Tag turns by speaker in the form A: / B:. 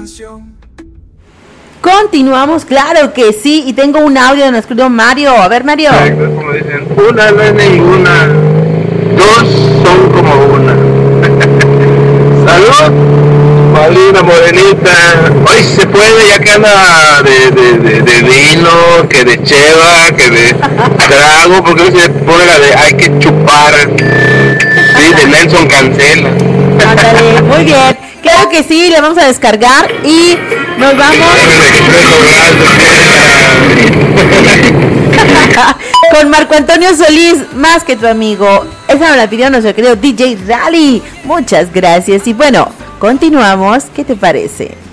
A: Continuamos, claro que sí, y tengo un audio de nuestro querido Mario. A ver, Mario.
B: Como dicen, una no es ninguna, dos son como una. Salud, Malina Morenita. Hoy se puede, ya que anda de vino, que de cheva, que de trago, porque hoy se pone la de hay que chupar. Sí, de Nelson Cancela.
A: Ándale, muy bien. Claro que sí, le vamos a descargar y nos vamos con Marco Antonio Solís, más que tu amigo. Esa me la pidió nuestro querido DJ Rally. Muchas gracias y bueno, continuamos. ¿Qué te parece?